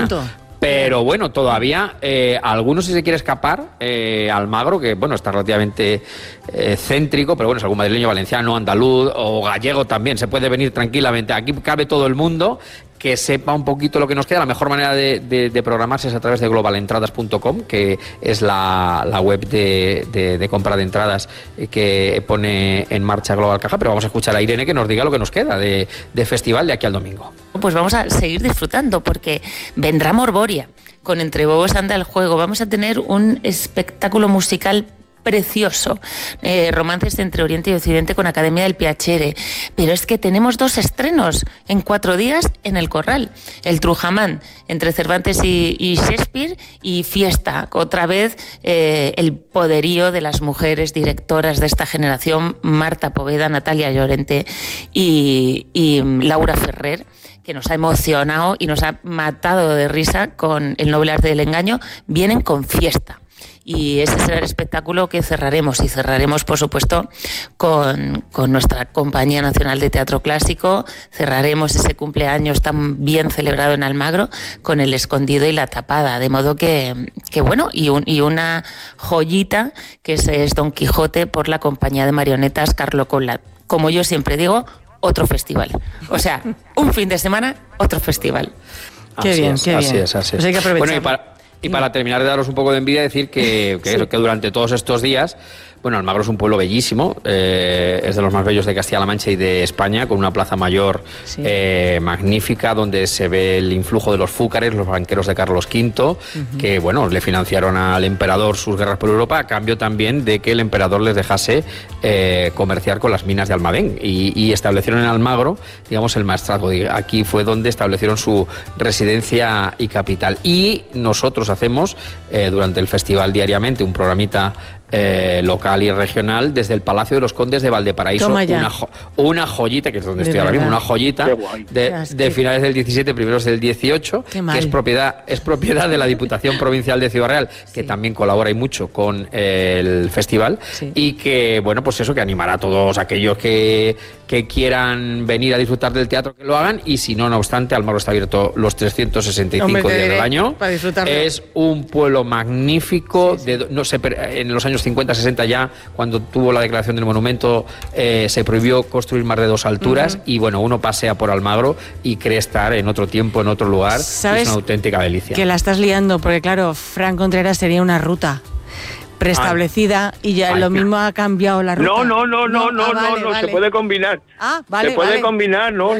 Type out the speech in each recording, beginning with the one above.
punto. Pero bueno, todavía algunos, si se quiere escapar, Almagro, que bueno, está relativamente céntrico, pero bueno, es algún madrileño, valenciano, andaluz o gallego también, se puede venir tranquilamente. Aquí cabe todo el mundo que sepa un poquito lo que nos queda. La mejor manera de programarse es a través de globalentradas.com, que es la web de compra de entradas que pone en marcha Global Caja. Pero vamos a escuchar a Irene que nos diga lo que nos queda de festival de aquí al domingo. Pues vamos a seguir disfrutando porque vendrá Morboria. Con Entre Bobos anda el juego. Vamos a tener un espectáculo musical precioso, romances entre Oriente y Occidente con Academia del Piacere, pero es que tenemos 2 estrenos en 4 días en el Corral, el Trujamán entre Cervantes y Shakespeare, y Fiesta, otra vez el poderío de las mujeres directoras de esta generación, Marta Poveda, Natalia Llorente y Laura Ferrer, que nos ha emocionado y nos ha matado de risa con El noble arte del engaño. Vienen con Fiesta. Y ese será el espectáculo que cerraremos. Y cerraremos, por supuesto, con nuestra Compañía Nacional de Teatro Clásico. Cerraremos ese cumpleaños tan bien celebrado en Almagro con El Escondido y La Tapada. De modo que bueno, y una joyita que es Don Quijote por la compañía de marionetas Carlo Collat. Como yo siempre digo, otro festival. O sea, un fin de semana, otro festival. Qué bien. Así es. Pues hay que aprovechar. Bueno, y para terminar de daros un poco de envidia, decir que durante todos estos días, bueno, Almagro es un pueblo bellísimo, es de los más bellos de Castilla-La Mancha y de España, con una plaza mayor magnífica, donde se ve el influjo de los fúcares, los banqueros de Carlos V, que bueno, le financiaron al emperador sus guerras por Europa, a cambio también de que el emperador les dejase comerciar con las minas de Almadén, y establecieron en Almagro, digamos, el maestrazgo. Aquí fue donde establecieron su residencia y capital. Y nosotros hacemos durante el festival diariamente un programita local y regional desde el Palacio de los Condes de Valparaíso, una joyita, que es donde estoy ahora mismo, una joyita de finales del 17, primeros del 18, que es propiedad de la Diputación Provincial de Ciudad Real, que también colabora y mucho con el festival, y que, bueno, pues eso, que animará a todos aquellos que quieran venir a disfrutar del teatro, que lo hagan, y si no, no obstante, Almagro está abierto los 365 días del año. Es un pueblo magnífico, en los años 50-60 ya, cuando tuvo la declaración del monumento, se prohibió construir más de 2 alturas, y bueno, uno pasea por Almagro y cree estar en otro tiempo, en otro lugar. ¿Sabes? Es una auténtica delicia. Que la estás liando, porque claro, Fran Contreras sería una ruta preestablecida y ya lo mismo ha cambiado la ruta. No, se puede combinar. Se puede combinar, no.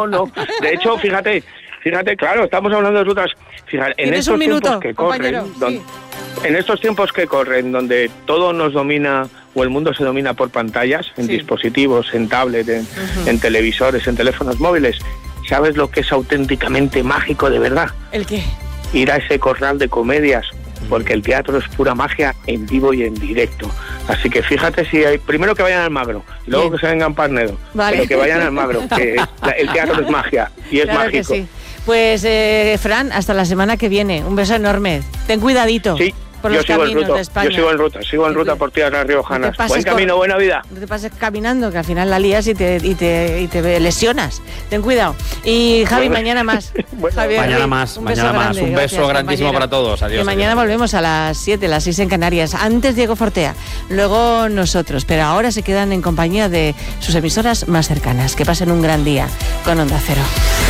De hecho, fíjate, claro, estamos hablando de rutas. Fíjate, en estos tiempos que corren, en estos tiempos que corren, donde todo nos domina, o el mundo se domina por pantallas, en dispositivos, en tablet, en televisores, en teléfonos móviles, ¿sabes lo que es auténticamente mágico de verdad? ¿El qué? Ir a ese corral de comedias, porque el teatro es pura magia en vivo y en directo. Así que fíjate, si hay, primero que vayan al Almagro, luego que se vengan Parnedo, pero que vayan al Almagro, que el teatro es magia y es mágico. Que sí. Pues Fran, hasta la semana que viene. Un beso enorme. Ten cuidadito. Sí. Por los caminos de España. Yo sigo en ruta por tierras riojanas. Buen camino, buena vida. No te pases caminando, que al final la lías y te lesionas. Ten cuidado. Y Javi, mañana más. Javier, mañana más. Un beso grandísimo para todos. Adiós. Que mañana volvemos a las 7, las 6 en Canarias. Antes Diego Fortea, luego nosotros. Pero ahora se quedan en compañía de sus emisoras más cercanas. Que pasen un gran día con Onda Cero.